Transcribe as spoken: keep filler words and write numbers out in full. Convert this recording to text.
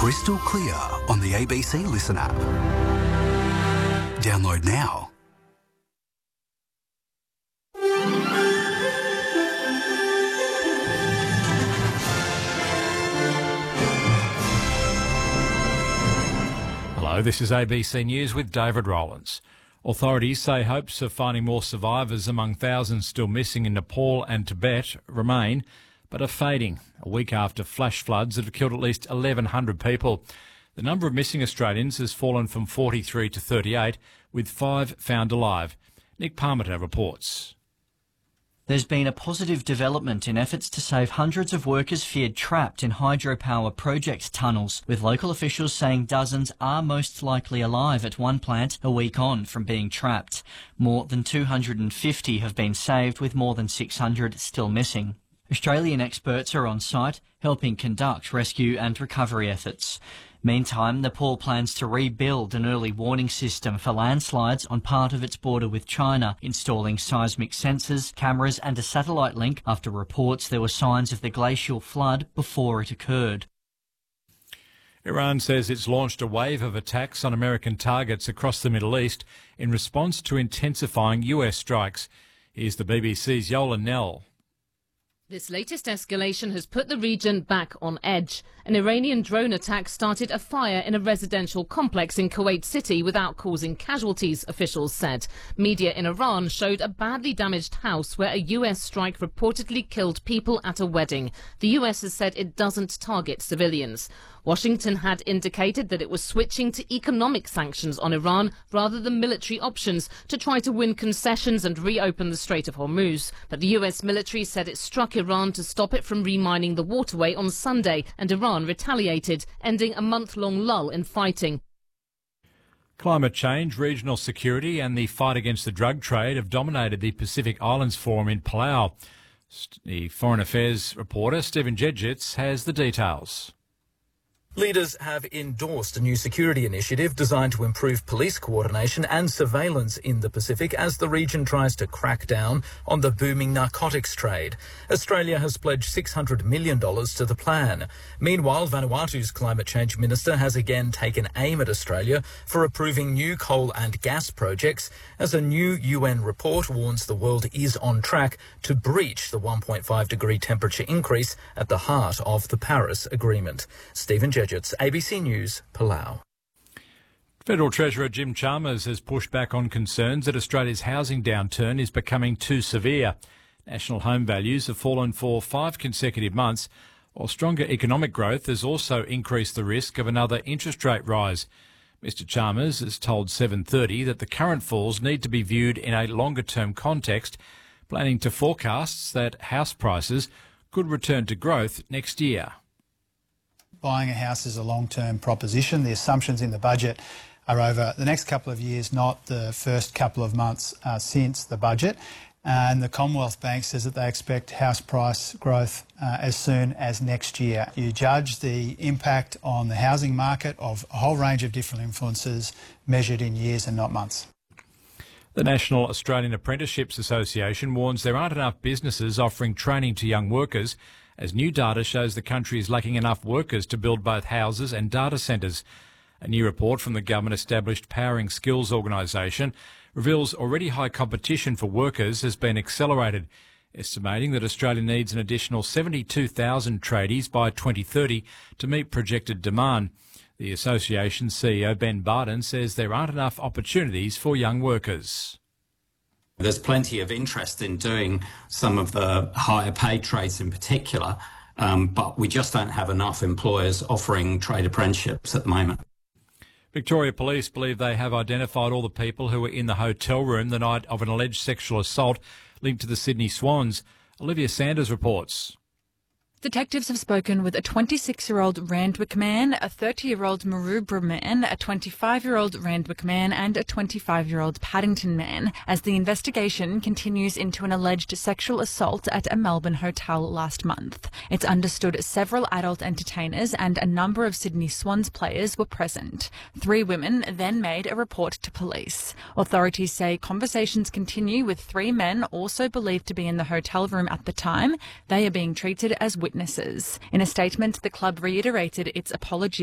Crystal clear on the A B C Listen app. Download now. Hello, this is A B C News with David Rowlands. Authorities say hopes of finding more survivors among thousands still missing in Nepal and Tibet remain, but are fading a week after flash floods that have killed at least eleven hundred people. The number of missing Australians has fallen from forty-three to thirty-eight, with five found alive. Nick Parmenter reports. There's been a positive development in efforts to save hundreds of workers feared trapped in hydropower project tunnels, with local officials saying dozens are most likely alive at one plant a week on from being trapped. More than two hundred fifty have been saved, with more than six hundred still missing. Australian experts are on site, helping conduct rescue and recovery efforts. Meantime, Nepal plans to rebuild an early warning system for landslides on part of its border with China, installing seismic sensors, cameras and a satellite link after reports there were signs of the glacial flood before it occurred. Iran says it's launched a wave of attacks on American targets across the Middle East in response to intensifying U S strikes. Here's the B B C's Yola Nell. This latest escalation has put the region back on edge. An Iranian drone attack started a fire in a residential complex in Kuwait City without causing casualties, officials said. Media in Iran showed a badly damaged house where a U S strike reportedly killed people at a wedding. The U S has said it doesn't target civilians. Washington had indicated that it was switching to economic sanctions on Iran rather than military options to try to win concessions and reopen the Strait of Hormuz. But the U S military said it struck Iran to stop it from remining the waterway on Sunday, and Iran retaliated, ending a month-long lull in fighting. Climate change, regional security and the fight against the drug trade have dominated the Pacific Islands Forum in Palau. The Foreign Affairs reporter Stephen Jedgets has the details. Leaders have endorsed a new security initiative designed to improve police coordination and surveillance in the Pacific as the region tries to crack down on the booming narcotics trade. Australia has pledged six hundred million dollars to the plan. Meanwhile, Vanuatu's climate change minister has again taken aim at Australia for approving new coal and gas projects, as a new U N report warns the world is on track to breach the one point five degree temperature increase at the heart of the Paris Agreement. Stephen Jedgets, A B C News, Palau. Federal Treasurer Jim Chalmers has pushed back on concerns that Australia's housing downturn is becoming too severe. National home values have fallen for five consecutive months, while stronger economic growth has also increased the risk of another interest rate rise. Mr Chalmers has told seven thirty that the current falls need to be viewed in a longer-term context, planning to forecasts that house prices could return to growth next year. Buying a house is a long-term proposition. The assumptions in the budget are over the next couple of years, not the first couple of months uh, since the budget. And the Commonwealth Bank says that they expect house price growth uh, as soon as next year. You judge the impact on the housing market of a whole range of different influences measured in years and not months. The National Australian Apprenticeships Association warns there aren't enough businesses offering training to young workers, as new data shows the country is lacking enough workers to build both houses and data centres. A new report from the government-established Powering Skills organisation reveals already high competition for workers has been accelerated, estimating that Australia needs an additional seventy-two thousand tradies by twenty thirty to meet projected demand. The association's C E O Ben Barden says there aren't enough opportunities for young workers. There's plenty of interest in doing some of the higher paid trades in particular, um, but we just don't have enough employers offering trade apprenticeships at the moment. Victoria Police believe they have identified all the people who were in the hotel room the night of an alleged sexual assault linked to the Sydney Swans. Olivia Sanders reports. Detectives have spoken with a twenty-six-year-old Randwick man, a thirty-year-old Maroubra man, a twenty-five-year-old Randwick man and a twenty-five-year-old Paddington man as the investigation continues into an alleged sexual assault at a Melbourne hotel last month. It's understood several adult entertainers and a number of Sydney Swans players were present. Three women then made a report to police. Authorities say conversations continue with three men also believed to be in the hotel room at the time. They are being treated as witnesses. In a statement, the club reiterated its apologies